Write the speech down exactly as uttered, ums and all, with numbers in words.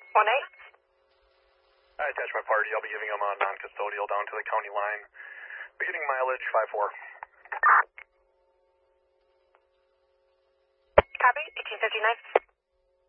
one eight. I attach my party. I'll be giving them a non-custodial down to the county line. Beginning mileage five four. Copy, eighteen fifty-nine.